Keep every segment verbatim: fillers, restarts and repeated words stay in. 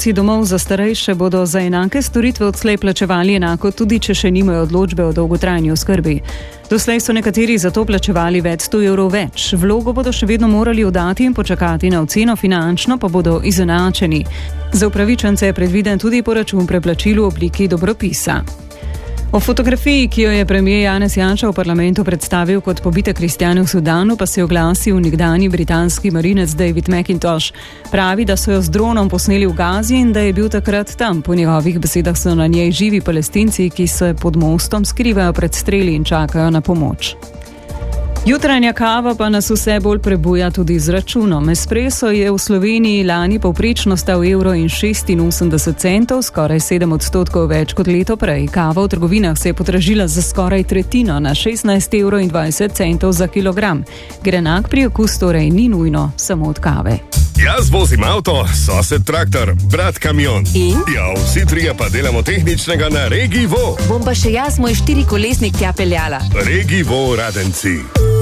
delavci domov za starejše bodo za enake storitve odslej plačevali enako, tudi če še nimajo odločbe o dolgotrajni oskrbi. Doslej so nekateri za to plačevali več sto evrov več. Vlogo bodo še vedno morali oddati in počakati na oceno, finančno pa bodo izenačeni. Za upravičence je predviden tudi poračun preplačilu v obliki dobropisa. O fotografiji, ki jo je premier Janez Janša v parlamentu predstavil kot pobite kristjane v Sudanu, pa se je oglasil nekdanji britanski marinec David McIntosh. Pravi, da so jo z dronom posneli v Gazi in da je bil takrat tam. Po njegovih besedah so na njej živi Palestinci, ki se pod mostom skrivajo pred streli in čakajo na pomoč. Jutranja kava pa nas vse bolj prebuja tudi z računom. Espresso je v Sloveniji lani povprečno stal evro in šestinosemdeset centov, skoraj sedem odstotkov več kot leto prej. Kava v trgovinah se je podražila za skoraj tretjino, na šestnajst evrov in dvajset centov za kilogram. Grenak priokus torej ni nujno samo od kave. Jaz vozim avto, sosed traktor, brat kamion. In? Ja, vsi trije pa delamo tehničnega na Regi Vo. Bom pa še jaz moj štirikolesnik tja peljala. Regi Vo Radenci.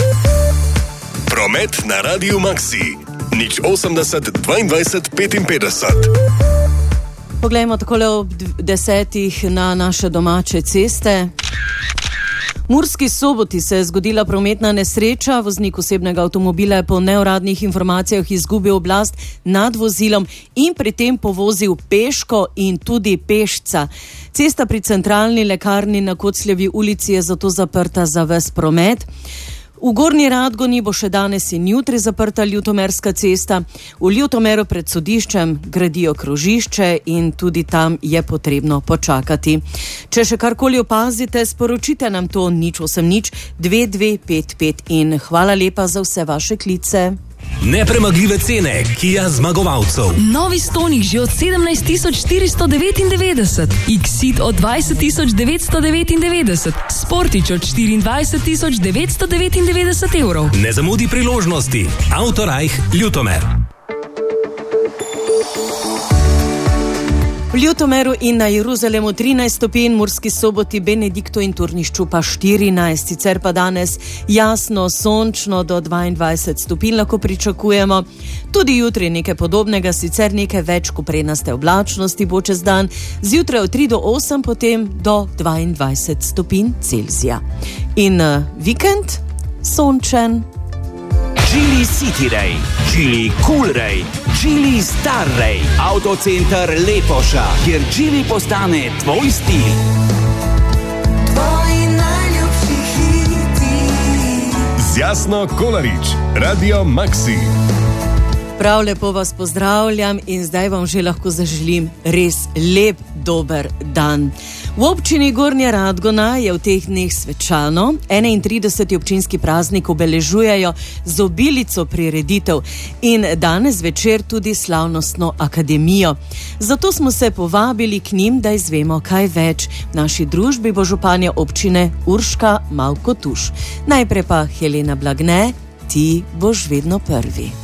Promet na Radiu Maxi. Nič osemdeset dvaindvajset petinpetdeset. Poglejmo takole ob desetih na naše domače ceste. V Murski Soboti se je zgodila prometna nesreča. Voznik osebnega avtomobila je po neuradnih informacijah izgubil oblast nad vozilom in pri tem povozil peško in tudi pešca. Cesta pri centralni lekarni na Kocljevi ulici je zato zaprta za ves promet. V Gornji Radgoni bo še danes in jutri zaprta Ljutomerska cesta. V Ljutomeru pred sodiščem gradijo krožišče in tudi tam je potrebno počakati. Če še karkoli opazite, sporočite nam to nič osem nič dve dve pet pet in hvala lepa za vse vaše klice. Nepremagljive cene Kia zmagovalcev. Novi Stonic že od sedemnajst tisoč štiristo devetindevetdeset, X-Ceed od dvajset tisoč devetsto devetindevetdeset, Sportič od štiriindvajset tisoč devetsto devetindevetdeset evrov. Ne zamudi priložnosti. Autorajh Ljutomer. V Ljutomeru in na Jeruzalemu trinajst stopinj, Murski Soboti, Benediktu in Turnišču pa štirinajst. Sicer pa danes jasno, sončno do dvaindvajset stopinj lahko pričakujemo. Tudi jutri nekaj podobnega, sicer nekaj več koprenaste oblačnosti bo čez dan. Zjutraj od tri do osem, potem do dvaindvajset stopinj Celzija. In uh, vikend sončen. Geely City Ray, Geely Cool Ray, Geely Star Ray, Autocenter Lepoša, kjer Geely postane tvoj stil. Tvoji najljubši hiti. Z Jasno Kolarič, Radio Maxi. Prav lepo vas pozdravljam in zdaj vam že lahko zaželim res lep, dober dan. V občini Gornja Radgona je v teh dneh svečano. enaintrideseti občinski praznik obeležujejo z obilico prireditev in danes večer tudi slavnostno akademijo. Zato smo se povabili k njim, da izvemo kaj več. V naši družbi bo županja občine Urška Mavko Tuš. Najprej pa Helena Blagne, ti boš vedno prvi.